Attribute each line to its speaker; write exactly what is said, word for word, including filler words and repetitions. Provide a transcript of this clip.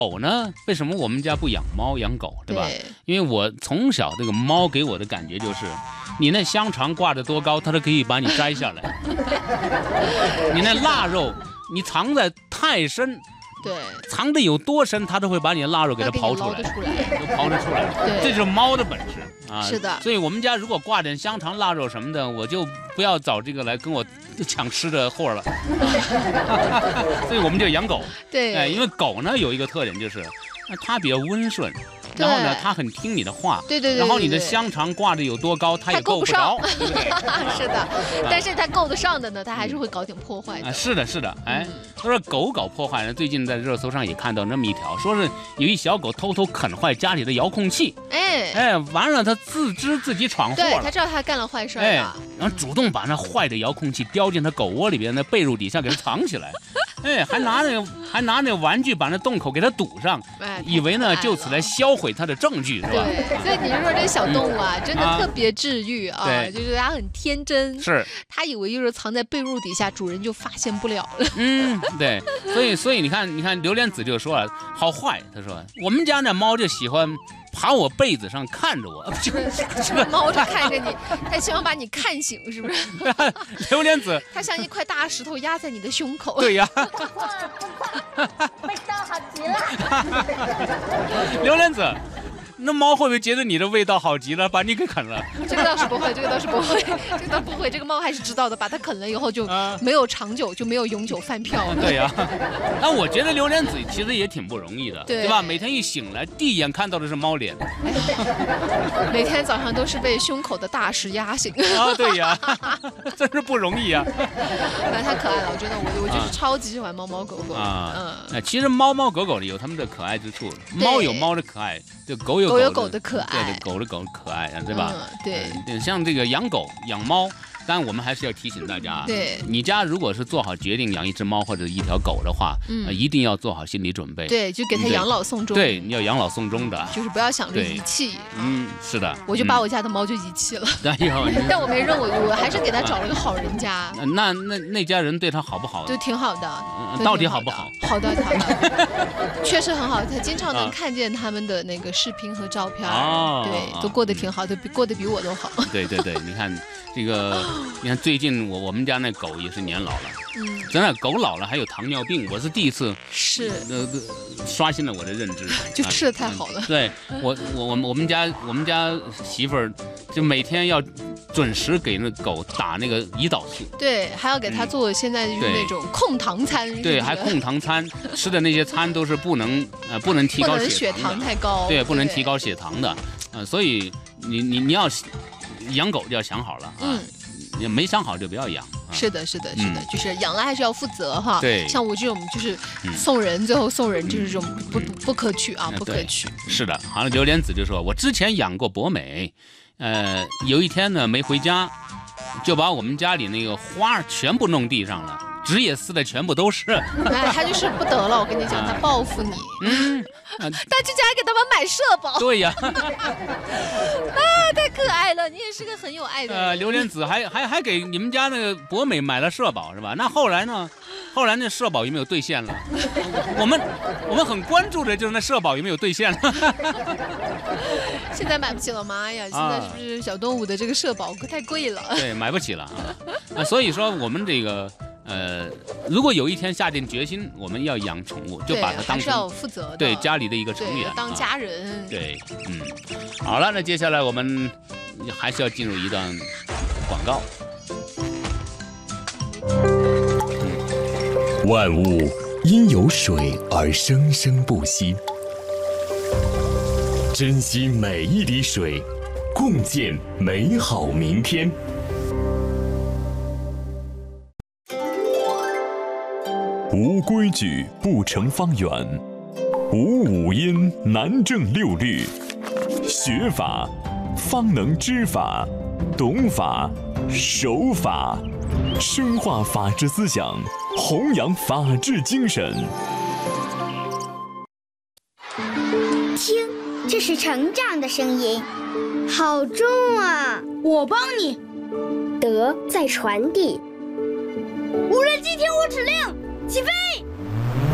Speaker 1: 狗呢？为什么我们家不养猫养狗，对吧？对，因为我从小这个猫给我的感觉就是，你那香肠挂得多高，它都可以把你摘下来；你那腊肉，你藏在太深。
Speaker 2: 对，
Speaker 1: 藏的有多深，它都会把你的腊肉给它刨出来，
Speaker 2: 出来
Speaker 1: 都刨得出来。对，这就是猫的本事啊。
Speaker 2: 是的，
Speaker 1: 所以我们家如果挂点香肠、腊肉什么的，我就不要找这个来跟我抢吃的货了。所以我们就养狗。
Speaker 2: 对，
Speaker 1: 哎，因为狗呢有一个特点就是，它比较温顺。然后呢，它很听你的话，
Speaker 2: 对对对。
Speaker 1: 然后你的香肠挂的有多高，它也够不着，对不对？
Speaker 2: 是的，但是它够得上的呢，它还是会搞点破坏的。
Speaker 1: 啊，是的，是的，哎，他说狗搞破坏呢，最近在热搜上也看到那么一条，说是有一小狗偷偷啃坏家里的遥控器，
Speaker 2: 哎
Speaker 1: 哎，完了，它自知自己闯祸了，
Speaker 2: 对，它知道它干了坏事了，哎，
Speaker 1: 然后主动把那坏的遥控器叼进它狗窝里边的被褥底下给它藏起来。哎，还拿那个还拿那个玩具把那洞口给它堵上，哎、以为呢就此来销毁它的证据，是吧？
Speaker 2: 对，所以你说这小动物啊，嗯、真的特别治愈啊，啊就是它很天真，
Speaker 1: 是
Speaker 2: 它以为就是藏在被褥底下，主人就发现不了了。
Speaker 1: 嗯，对，所以所以你看，你看榴莲子就说了，好坏，他说我们家那猫就喜欢爬我被子上看着我，
Speaker 2: 这个猫就看着你，它希望把你看醒，是不是？
Speaker 1: 榴莲子，
Speaker 2: 它像一块大石头压在你的胸口。
Speaker 1: 对呀。
Speaker 3: 味道好极了。
Speaker 1: 榴莲子。那猫会不会觉得你的味道好极了，把你给啃了？
Speaker 2: 这个倒是不会，这个倒是不会，这个倒不会。这个猫还是知道的，把它啃了以后就没有长久，就没有永久饭票了。
Speaker 1: 对呀、啊，那我觉得榴莲子其实也挺不容易的， 对, 对吧？每天一醒来，第一眼看到的是猫脸，
Speaker 2: 每天早上都是被胸口的大石压醒。
Speaker 1: 啊，对呀，真是不容易啊。
Speaker 2: 那太可爱了，我真的，我我就是超级喜欢猫猫狗狗
Speaker 1: 啊。嗯，其实猫猫狗狗里有它们的可爱之处，猫有猫的可爱，就狗有。
Speaker 2: 狗有狗的可爱，
Speaker 1: 对对，狗的狗可爱啊，对吧？
Speaker 2: 嗯、对、
Speaker 1: 嗯，像这个养狗、养猫，当然我们还是要提醒大家，
Speaker 2: 对，
Speaker 1: 你家如果是做好决定养一只猫或者一条狗的话，嗯、呃，一定要做好心理准备。
Speaker 2: 对，就给它养老送终。
Speaker 1: 对，你要养老送终的，
Speaker 2: 就是不要想着遗弃。
Speaker 1: 嗯，是的。
Speaker 2: 我就把我家的猫就遗弃了。
Speaker 1: 哎呦，
Speaker 2: 但我没扔，我我还是给它找了个好人家。
Speaker 1: 那那那家人对它好不好？
Speaker 2: 就挺好的。
Speaker 1: 嗯、到底好不好？
Speaker 2: 好的，好的，确实很好。他经常能看见他们的那个视频和照片。哦，对，都过得挺好的，比过得比我都好。
Speaker 1: 对对对，你看这个，你看最近我我们家那狗也是年老了，嗯，真的狗老了还有糖尿病，我是第一次
Speaker 2: 是
Speaker 1: 呃刷新了我的认知，
Speaker 2: 就吃的太好了。
Speaker 1: 啊嗯、对我我我们我们家我们家媳妇儿就每天要准时给那狗打那个胰岛素，
Speaker 2: 对，还要给它做现在就是那种控糖餐，
Speaker 1: 嗯、对，还控糖餐，吃的那些餐都是不能呃不能提高血糖的，
Speaker 2: 血糖太高，
Speaker 1: 对，不能提高血糖的，呃，所以你你你要养狗就要想好了啊。嗯，没想好就不要养。啊、
Speaker 2: 是的，是的，是的，嗯、就是养了还是要负责哈。
Speaker 1: 对，
Speaker 2: 像我这种就是送人，嗯、最后送人就是这种不、嗯、不可取啊，不可取。
Speaker 1: 是的，好像榴莲子就说，我之前养过博美，呃，有一天呢没回家，就把我们家里那个花全部弄地上了。纸也撕的全部都是，
Speaker 2: 哎，他就是不得了，我跟你讲，他报复你。嗯，他之前还给他们买社保。
Speaker 1: 对呀，
Speaker 2: 啊，太可爱了，你也是个很有爱的人。
Speaker 1: 呃，榴莲子还还还给你们家那个博美买了社保是吧？那后来呢？后来那社保有没有兑现了？我们我们很关注的就是那社保有没有兑现了。
Speaker 2: 现在买不起了，妈呀！现在是不是小动物的这个社保太贵了？
Speaker 1: 对，买不起了啊。啊，所以说我们这个。呃，如果有一天下定决心我们要养宠物，就把它当成
Speaker 2: 要负责的，
Speaker 1: 对家里的一个成员，
Speaker 2: 当家人。
Speaker 1: 啊、对，嗯，好了，那接下来我们还是要进入一段广告。
Speaker 4: 万物因有水而生生不息，珍惜每一滴水，共建美好明天。无规矩不成方圆，无五音难正六律。学法方能知法，懂法守法，深化法治思想，弘扬法治精神。
Speaker 5: 听，这是成长的声音，好重啊！
Speaker 6: 我帮你。
Speaker 5: 德在传递。
Speaker 6: 无人机听我指令，起飞！